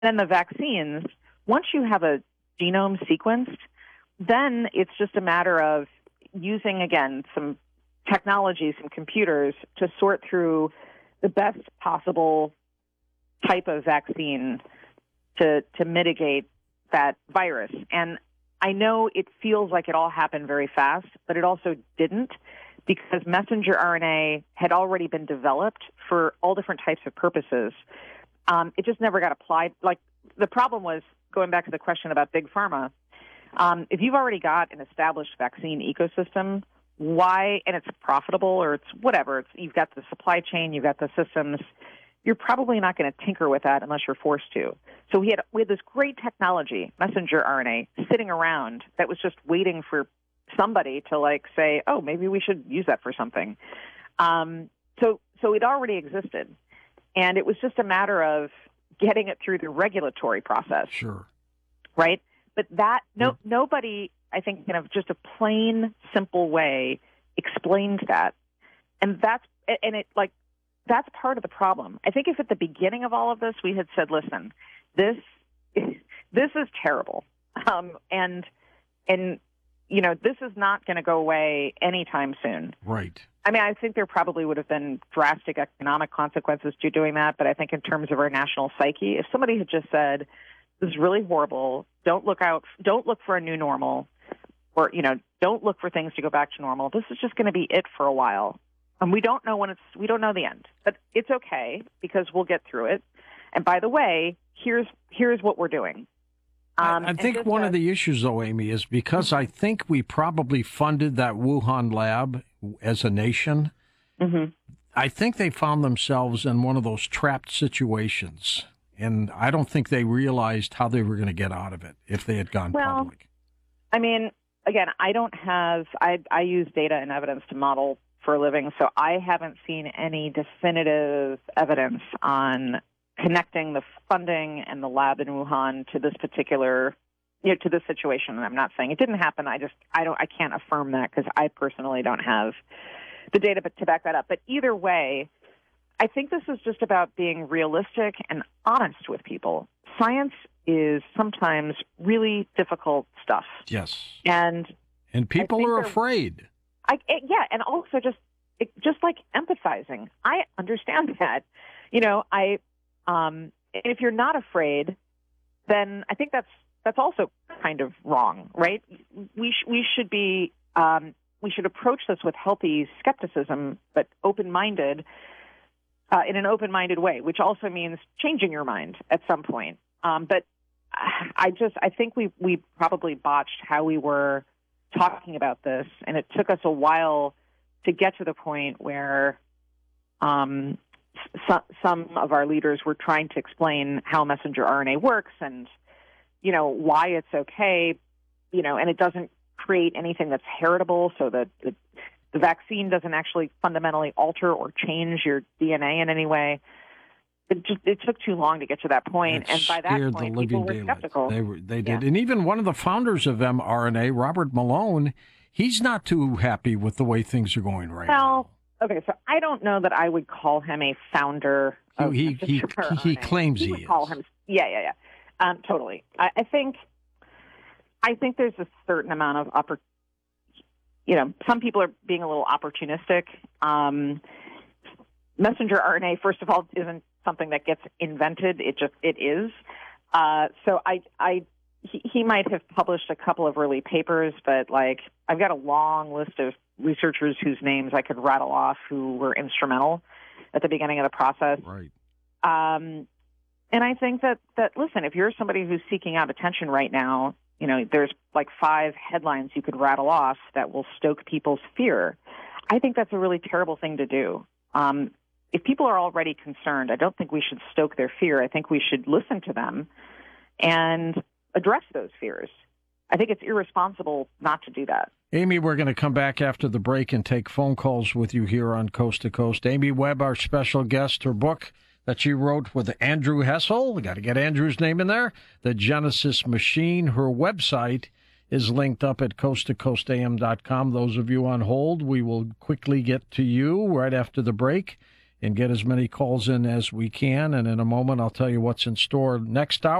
then the vaccines, once you have a genome sequenced, then it's just a matter of using, again, some technology, some computers to sort through the best possible type of vaccine to mitigate that virus. And I know it feels like it all happened very fast, but it also didn't, because messenger RNA had already been developed for all different types of purposes. It just never got applied. Like, the problem was, going back to the question about big pharma, if you've already got an established vaccine ecosystem, why, and it's profitable, or it's whatever, you've got the supply chain, you've got the systems, you're probably not going to tinker with that unless you're forced to. So we had this great technology, messenger RNA, sitting around that was just waiting for somebody to say, oh, maybe we should use that for something. So it already existed, and it was just a matter of getting it through the regulatory process. Sure. Right? But nobody, I think, in just a plain, simple way explained that. And that's part of the problem. I think if at the beginning of all of this we had said, listen, this is terrible. And this is not going to go away anytime soon. Right. I mean, I think there probably would have been drastic economic consequences to doing that, but I think in terms of our national psyche, if somebody had just said, this is really horrible, don't look for a new normal, or, don't look for things to go back to normal, this is just going to be it for a while. And we don't know we don't know the end, but it's okay because we'll get through it. And by the way, here's what we're doing. I think one of the issues, though, Amy, is because I think we probably funded that Wuhan lab as a nation. Mm-hmm. I think they found themselves in one of those trapped situations, and I don't think they realized how they were going to get out of it if they had gone public. I mean, again, I use data and evidence to model for a living, so I haven't seen any definitive evidence on connecting the funding and the lab in Wuhan to this particular, to this situation. And I'm not saying it didn't happen. I can't affirm that because I personally don't have the data to back that up. But either way, I think this is just about being realistic and honest with people. Science is sometimes really difficult stuff. Yes. And people are afraid. And also just like empathizing. I understand that. If you're not afraid, then I think that's also kind of wrong, right? We should approach this with healthy skepticism, but open-minded, in an open-minded way, which also means changing your mind at some point. But I think we probably botched how we were talking about this, and it took us a while to get to the point where some of our leaders were trying to explain how messenger RNA works and, why it's okay, and it doesn't create anything that's heritable, so that the vaccine doesn't actually fundamentally alter or change your DNA in any way. It took too long to get to that point, and by that point, people were skeptical. They did. And even one of the founders of mRNA, Robert Malone, he's not too happy with the way things are going right now. Okay, so I don't know that I would call him a founder of he claims he is. Call him, yeah. Totally. I think there's a certain amount of some people are being a little opportunistic. Messenger RNA, first of all, isn't something that gets invented. It is. So he might have published a couple of early papers, but I've got a long list of researchers whose names I could rattle off who were instrumental at the beginning of the process. Right. And I think that listen, if you're somebody who's seeking out attention right now, there's 5 headlines you could rattle off that will stoke people's fear. I think that's a really terrible thing to do. If people are already concerned, I don't think we should stoke their fear. I think we should listen to them and address those fears. I think it's irresponsible not to do that. Amy, we're going to come back after the break and take phone calls with you here on Coast to Coast. Amy Webb, our special guest, her book that she wrote with Andrew Hessel. We got to get Andrew's name in there. The Genesis Machine. Her website is linked up at coasttocoastam.com. Those of you on hold, we will quickly get to you right after the break. and get as many calls in as we can. And in a moment, I'll tell you what's in store next hour.